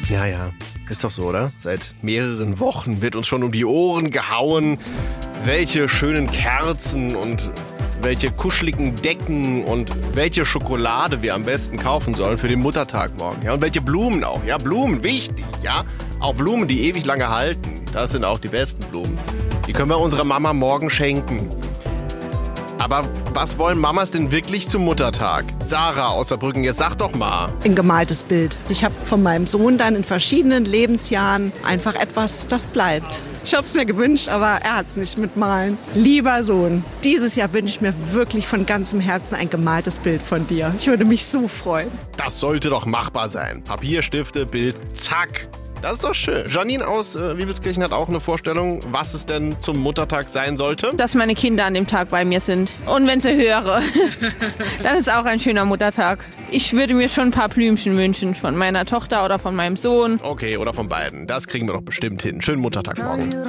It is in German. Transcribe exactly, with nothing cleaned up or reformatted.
Ja, ja, ist doch so, oder? Seit mehreren Wochen wird uns schon um die Ohren gehauen, welche schönen Kerzen und welche kuscheligen Decken und welche Schokolade wir am besten kaufen sollen für den Muttertag morgen. Ja, und welche Blumen auch. Ja, Blumen, wichtig, ja. Auch Blumen, die ewig lange halten. Das sind auch die besten Blumen. Die können wir unserer Mama morgen schenken. Aber was wollen Mamas denn wirklich zum Muttertag? Sarah aus Saarbrücken, jetzt sag doch mal. Ein gemaltes Bild. Ich habe von meinem Sohn dann in verschiedenen Lebensjahren einfach etwas, das bleibt. Ich habe es mir gewünscht, aber er hat es nicht mit Malen. Lieber Sohn, dieses Jahr wünsche ich mir wirklich von ganzem Herzen ein gemaltes Bild von dir. Ich würde mich so freuen. Das sollte doch machbar sein. Papier, Stifte, Bild, zack. Das ist doch schön. Janine aus äh, Wiebelskirchen hat auch eine Vorstellung, was es denn zum Muttertag sein sollte. Dass meine Kinder an dem Tag bei mir sind. Und wenn sie höre, dann ist auch ein schöner Muttertag. Ich würde mir schon ein paar Blümchen wünschen von meiner Tochter oder von meinem Sohn. Okay, oder von beiden. Das kriegen wir doch bestimmt hin. Schönen Muttertag morgen.